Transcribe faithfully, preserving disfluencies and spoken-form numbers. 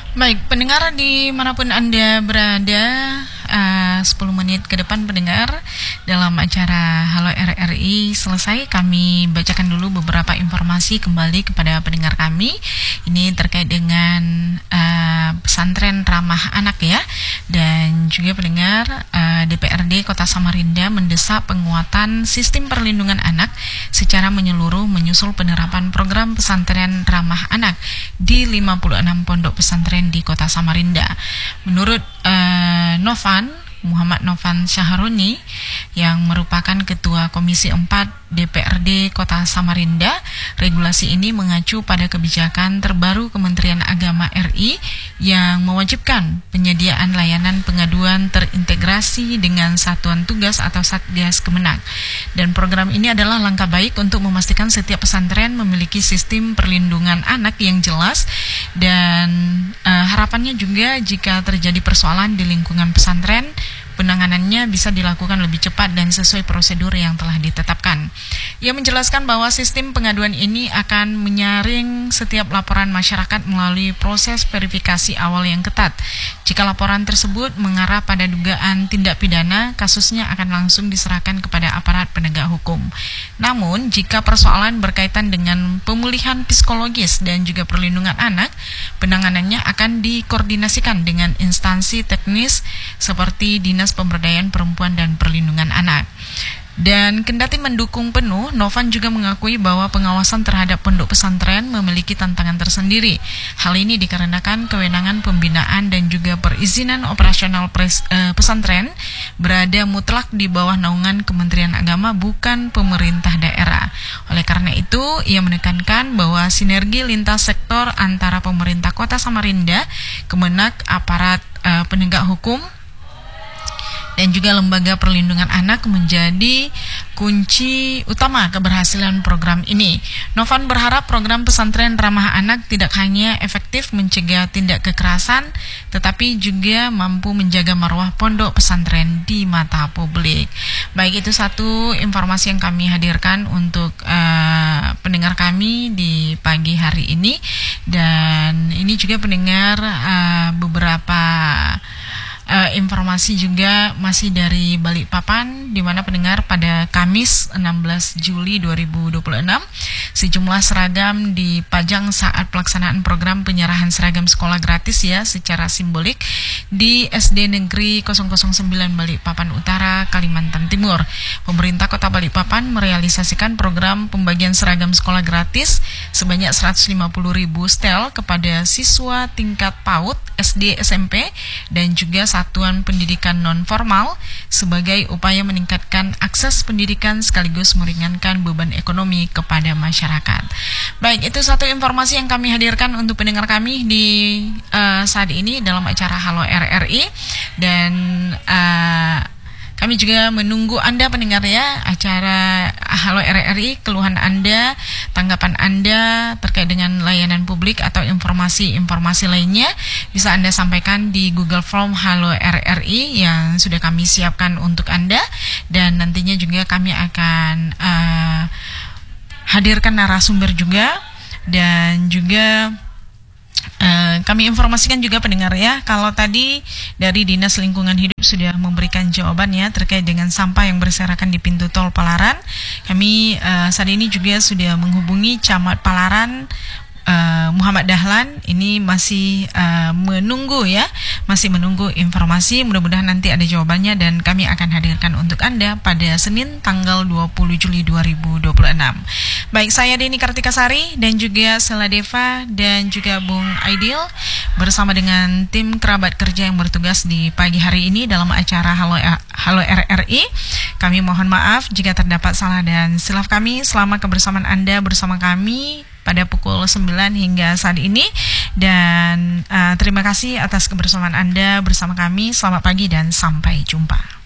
Baik, pendengar dimanapun Anda berada, uh, sepuluh menit ke depan pendengar dalam acara Halo R R I selesai. Kami bacakan dulu beberapa informasi kembali kepada pendengar kami. Ini terkait dengan uh, pesantren ramah anak ya. Dan juga pendengar, uh, D P R D Kota Samarinda mendesak penguatan sistem perlindungan anak secara menyeluruh menyusul penerapan program pesantren ramah anak di lima puluh enam pondok pesantren di Kota Samarinda. Menurut uh, Novan, Muhammad Novan Syahroni yang merupakan Ketua Komisi empat D P R D Kota Samarinda, regulasi ini mengacu pada kebijakan terbaru Kementerian Agama R I yang mewajibkan penyediaan layanan pengaduan terintegrasi dengan satuan tugas atau Satgas Kemenag. Dan program ini adalah langkah baik untuk memastikan setiap pesantren memiliki sistem perlindungan anak yang jelas dan uh, harapannya juga jika terjadi persoalan di lingkungan pesantren, penanganannya bisa dilakukan lebih cepat dan sesuai prosedur yang telah ditetapkan. Ia menjelaskan bahwa sistem pengaduan ini akan menyaring setiap laporan masyarakat melalui proses verifikasi awal yang ketat. Jika laporan tersebut mengarah pada dugaan tindak pidana, kasusnya akan langsung diserahkan kepada aparat penegak hukum. Namun, jika persoalan berkaitan dengan pemulihan psikologis dan juga perlindungan anak, penanganannya akan dikoordinasikan dengan instansi teknis seperti Dinas Pemberdayaan Perempuan dan Perlindungan Anak. Dan kendati mendukung penuh, Novan juga mengakui bahwa pengawasan terhadap pondok pesantren memiliki tantangan tersendiri. Hal ini dikarenakan kewenangan pembinaan dan juga perizinan operasional pres, eh, pesantren berada mutlak di bawah naungan Kementerian Agama, bukan pemerintah daerah. Oleh karena itu, ia menekankan bahwa sinergi lintas sektor antara pemerintah Kota Samarinda, Kemenag, aparat eh, penegak hukum, dan juga lembaga perlindungan anak menjadi kunci utama keberhasilan program ini. Novan berharap program pesantren ramah anak tidak hanya efektif mencegah tindak kekerasan, tetapi juga mampu menjaga marwah pondok pesantren di mata publik. Baik, itu satu informasi yang kami hadirkan untuk uh, pendengar kami di pagi hari ini. Dan ini juga pendengar uh, beberapa Uh, informasi juga masih dari Balikpapan, di mana pendengar pada Kamis enam belas Juli dua ribu dua puluh enam sejumlah seragam dipajang saat pelaksanaan program penyerahan seragam sekolah gratis ya secara simbolik di S D Negeri nol nol sembilan Balikpapan Utara, Kalimantan Timur. Pemerintah Kota Balikpapan merealisasikan program pembagian seragam sekolah gratis sebanyak seratus lima puluh ribu setel kepada siswa tingkat PAUD, S D, S M P, dan juga satuan pendidikan non-formal sebagai upaya meningkatkan akses pendidikan sekaligus meringankan beban ekonomi kepada masyarakat. Baik, itu satu informasi yang kami hadirkan untuk pendengar kami di uh, saat ini dalam acara Halo R R I. Dan uh, kami juga menunggu Anda pendengar ya, acara Halo R R I, keluhan Anda, tanggapan Anda terkait dengan layanan publik atau informasi-informasi lainnya bisa Anda sampaikan di Google Form Halo R R I yang sudah kami siapkan untuk Anda. Dan nantinya juga kami akan uh, hadirkan narasumber juga. Dan juga Uh, kami informasikan juga pendengar ya, kalau tadi dari Dinas Lingkungan Hidup sudah memberikan jawaban ya terkait dengan sampah yang berserakan di pintu tol Palaran. Kami uh, saat ini juga sudah menghubungi Camat Palaran, Uh, Muhammad Dahlan. Ini masih uh, menunggu ya, masih menunggu informasi. Mudah-mudahan nanti ada jawabannya dan kami akan hadirkan untuk Anda pada Senin tanggal dua puluh Juli dua ribu dua puluh enam. Baik, saya Deni Kartikasari dan juga Sela Deva dan juga Bung Aidil bersama dengan tim kerabat kerja yang bertugas di pagi hari ini dalam acara Halo Halo R R I. Kami mohon maaf jika terdapat salah dan silaf kami. Selama kebersamaan Anda bersama kami pada pukul sembilan hingga saat ini. Dan uh, terima kasih atas kebersamaan Anda bersama kami. Selamat pagi dan sampai jumpa.